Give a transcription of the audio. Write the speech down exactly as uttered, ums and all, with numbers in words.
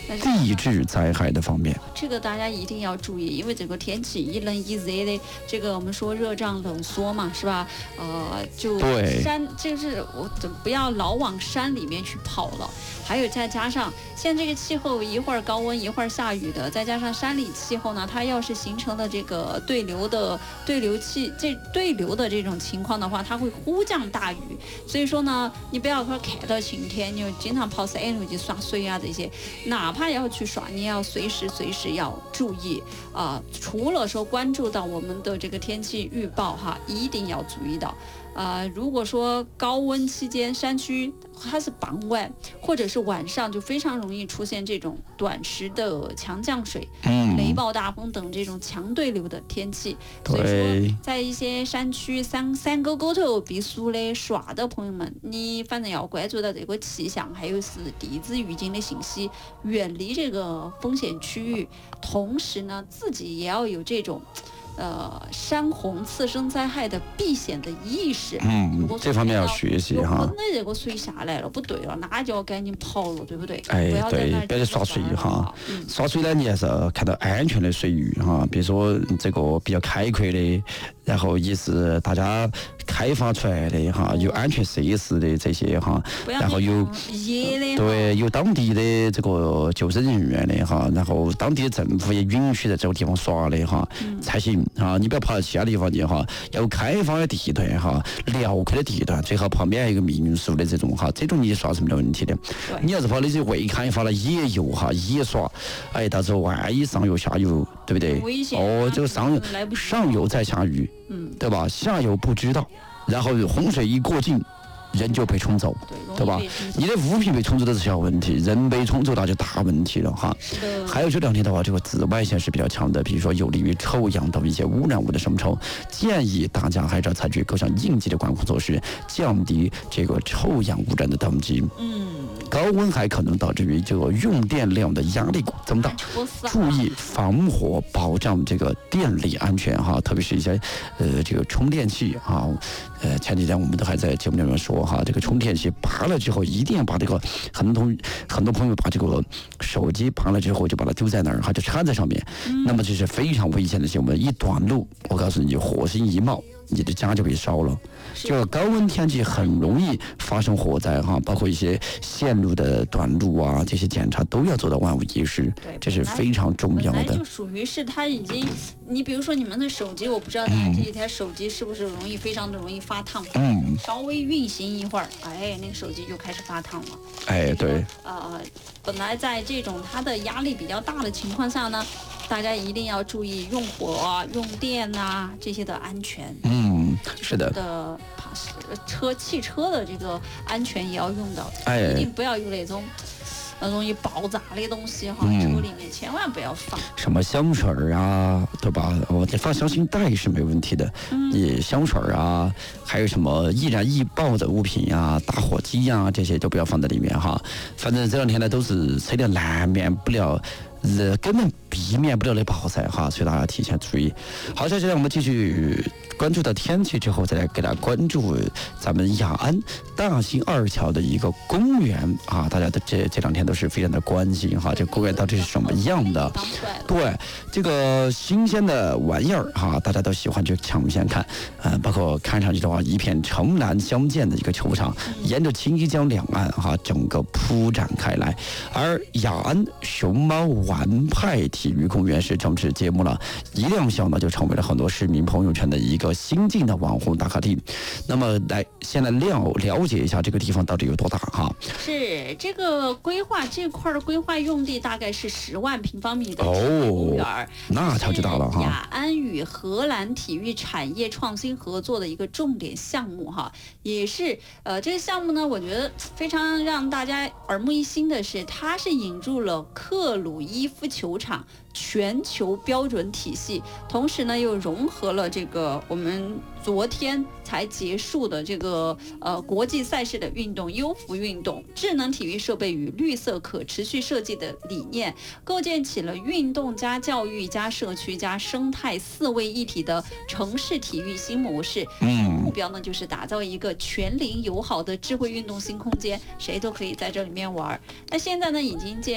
地质灾害的方面。 这个大家一定要注意，因为整个天气一冷一热的，这个我们说热胀冷缩嘛，是吧？呃，就山就是我不要老往山里面去跑了。还有再加上现在这个气候一会儿高温一会儿下雨的，再加上山里气候呢，它要是形成了这个对流的对流气这对流的这种情况的话，它会忽降大雨。所以说呢，你不要说看到晴天你就经常跑山路去耍水啊这些，哪怕要去耍，你要随时随时要注意啊、呃。除了说关注到我们的这个天气预报哈，一定要注意到。呃，如果说高温期间山区它是傍晚或者是晚上，就非常容易出现这种短时的强降水、嗯、雷暴大风等这种强对流的天气。所以说，在一些山区山山沟沟头避暑的耍的朋友们，你反正要关注到这个气象，还有是地质预警的信息，远离这个风险区域。同时呢，自己也要有这种。呃，山洪次生灾害的避险的意识， 嗯，这方面要学习哈。 那这个水下来了，不对了，那就要赶紧跑了，对不对？ 哎，对，不要去耍水哈。嗯、耍水呢，你还是要看到安全的水域哈，比如说这个比较开阔的，然后也是大家开发出来的哈，有安全设施的这些哈，然后有野的， 对，有当地的这个救生人员的哈，然后当地的政府也允许在这个地方耍的哈，嗯、才行。啊，你不要跑到其他地方去哈，要开放的地段哈，辽阔的地段，最好旁边还有一个密云树的这种哈，这种你耍是没有问题的。你要是跑那些未开发的野游哈，野耍，哎，到时候万一上游下游，对不对？ 危险。 哦，这个上上游在下雨，嗯，对吧？下游不知道，然后洪水一过境。人就被冲走，对，对吧？你的物品被冲走都是小问题，人被冲走那就大问题了哈。还有这两天的话，这个紫外线是比较强的，比如说有利于臭氧等一些污染物的生成，建议大家还是要采取各项应急的管控措施，降低这个臭氧污染的等级。嗯。高温还可能导致于这个用电量的压力增大，注意防火，保障这个电力安全哈，特别是一些呃这个充电器啊，呃前几天我们都还在节目里面说哈，这个充电器拔了之后，一定要把这个很多很多朋友把这个手机拔了之后就把它丢在那儿，还就插在上面，嗯、那么这是非常危险的行为，一短路，我告诉你，火星一冒。你的家就被烧了，这个高温天气很容易发生火灾哈，包括一些线路的短路啊，这些检查都要做到万无一失，这是非常重要的。 本来就属于是它已经，你比如说你们的手机，我不知道它这一台手机是不是容易非常的容易发烫，嗯，稍微运行一会儿，哎，那个手机就开始发烫了， 哎，对， 呃，本来在这种它的压力比较大的情况下呢。大家一定要注意用火、用电呐、啊、这些的安全。 嗯，是的。 的车、汽车的这个安全也要用到， 哎， 一定不要有那种呃容易爆炸的东西哈，嗯、车里面千万不要放。 什么香水啊，对吧？我你放香薰袋是没问题的，嗯、你香水啊，还有什么易燃易爆的物品呀、打火机呀、啊，这些都不要放在里面哈。反正这两天呢，都是车辆难免不了。呃，根本避免不了的暴晒哈，所以大家提前注意。好，接下来我们继续关注到天气之后，再来给大家关注咱们雅安大兴二桥的一个公园啊，大家的这这两天都是非常的关心哈，这公园到底是什么样的？对，这个新鲜的玩意儿哈，大家都喜欢去抢先看，呃，包括看上去的话，一片城南相间的一个球场，沿着青衣江两岸哈，整个铺展开来，而雅安熊猫玩派体育公园是正式揭幕了，一亮相呢就成为了很多市民朋友圈的一个新晋的网红打卡地。那么来先来了了解一下这个地方到底有多大哈？ 是这个规划这块的规划用地大概是十万平方米的公园，哦， 那超级大了哈。 雅安与荷兰体育产业创新合作的一个重点项目哈，也是呃这个项目呢，我觉得非常让大家耳目一新的是，它是引入了克鲁伊夫球场全球标准体系，同时呢又融合了这个我们昨天才结束的这个呃国际赛事的运动优服运动、智能体育设备与绿色可持续设计的理念，构建起了运动加教育加社区加生态四位一体的城市体育新模式。嗯，目标呢就是打造一个全龄友好的智慧运动新空间，谁都可以在这里面玩。那现在呢已经建